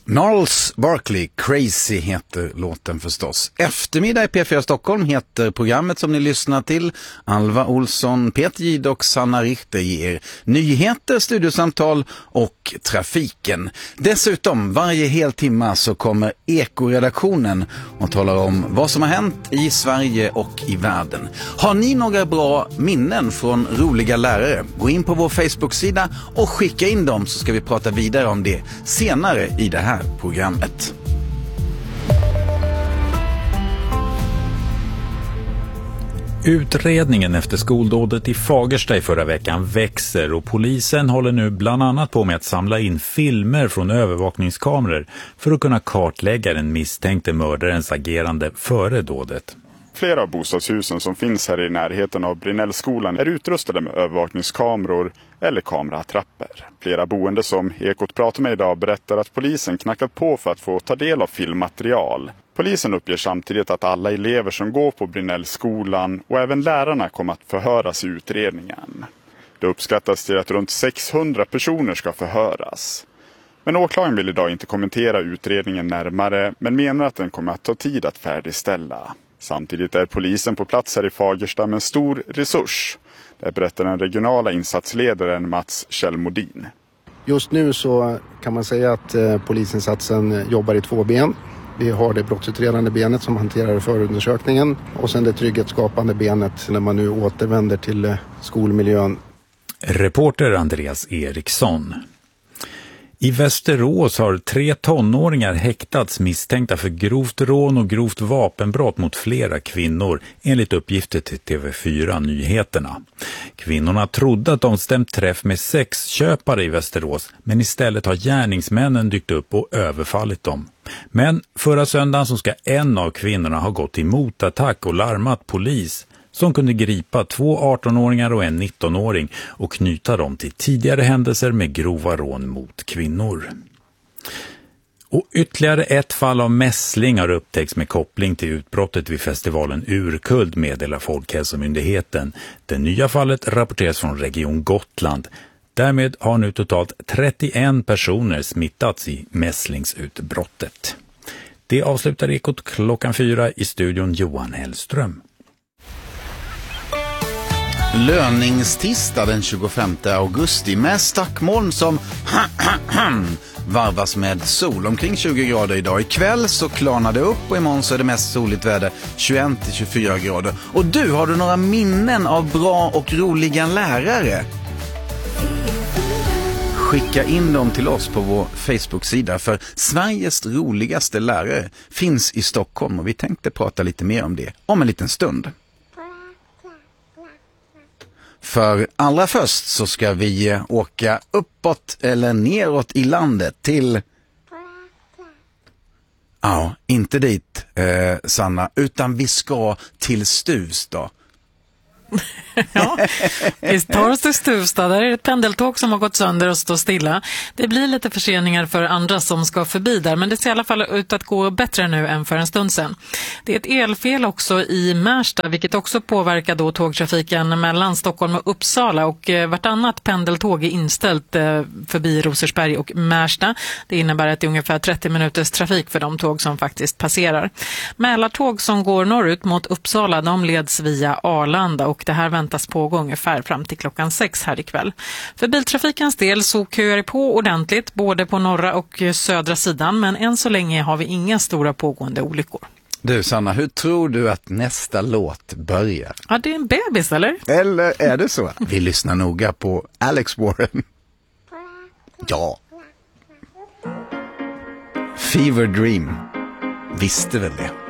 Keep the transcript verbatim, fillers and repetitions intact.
Gnarls Barkley, Crazy heter låten förstås. Eftermiddag i P fyra Stockholm heter programmet som ni lyssnar till. Alva Olsson, Peter Gid och Sanna Richter ger nyheter, studiosamtal och trafiken. Dessutom varje hel timme så kommer Ekoredaktionen och talar om vad som har hänt i Sverige och i världen. Har ni några bra minnen från roliga lärare? Gå in på vår Facebook-sida och skicka in dem så ska vi prata vidare om det senare i det här programmet. Utredningen efter skoldådet i Fagersta i förra veckan växer och polisen håller nu bland annat på med att samla in filmer från övervakningskameror för att kunna kartlägga den misstänkte mördarens agerande före dådet. Flera av bostadshusen som finns här i närheten av Brinnellskolan är utrustade med övervakningskameror eller kameratrappor. Flera boende som Ekot pratar med idag berättar att polisen knackat på för att få ta del av filmmaterial. Polisen uppger samtidigt att alla elever som går på Brinnellskolan och även lärarna kommer att förhöras i utredningen. Det uppskattas till att runt sexhundra personer ska förhöras. Men åklagaren vill idag inte kommentera utredningen närmare men menar att den kommer att ta tid att färdigställa. Samtidigt är polisen på plats här i Fagersta med en stor resurs. Det berättar den regionala insatsledaren Mats Kjellmodin. Just nu så kan man säga att eh, polisinsatsen jobbar i två ben. Vi har det brottsutredande benet som hanterar förundersökningen och sen det trygghetsskapande benet när man nu återvänder till eh, skolmiljön. Reporter Andreas Eriksson. I Västerås har tre tonåringar häktats misstänkta för grovt rån och grovt vapenbrott mot flera kvinnor, enligt uppgifter till T V fyra Nyheterna. Kvinnorna trodde att de stämt träff med sexköpare i Västerås, men istället har gärningsmännen dykt upp och överfallit dem. Men förra söndagen så ska en av kvinnorna ha gått till motattack och larmat polis, som kunde gripa två artonåringar och en nittonåring och knyta dem till tidigare händelser med grova rån mot kvinnor. Och ytterligare ett fall av mässling har upptäckts med koppling till utbrottet vid festivalen Urkult, meddelar Folkhälsomyndigheten. Det nya fallet rapporteras från Region Gotland. Därmed har nu totalt trettioen personer smittats i mässlingsutbrottet. Det avslutar Ekot klockan fyra, i studion Johan Hellström. Löningstisdag den tjugofemte augusti med stackmoln som varvas med sol. Omkring tjugo grader idag. Ikväll så klarnar det upp och imorgon så är det mest soligt väder, tjugoett till tjugofyra grader. Och du, har du några minnen av bra och roliga lärare? Skicka in dem till oss på vår Facebook-sida, för Sveriges roligaste lärare finns i Stockholm och vi tänkte prata lite mer om det om en liten stund. För allra först så ska vi åka uppåt eller neråt i landet till... Ja, inte dit, eh, Sanna, utan vi ska till Stuvstad. Ja, vi tar oss till Stuvstad. Där är det ett pendeltåg som har gått sönder och står stilla. Det blir lite förseningar för andra som ska förbi där, men det ser i alla fall ut att gå bättre nu än för en stund sedan. Det är ett elfel också i Märsta, vilket också påverkar då tågtrafiken mellan Stockholm och Uppsala, och vartannat pendeltåg är inställt förbi Rosersberg och Märsta. Det innebär att det är ungefär trettio minuters trafik för de tåg som faktiskt passerar. Mälartåg som går norrut mot Uppsala, de leds via Arlanda, och det här väntas pågå ungefär fram till klockan sex här ikväll. För biltrafikens del så köar det på ordentligt både på norra och södra sidan, men än så länge har vi inga stora pågående olyckor. Du Sanna, hur tror du att nästa låt börjar? Ja, det är en bebis, eller? Eller är det så? Vi lyssnar noga på Alex Warren. Ja. Fever Dream. Visste väl det.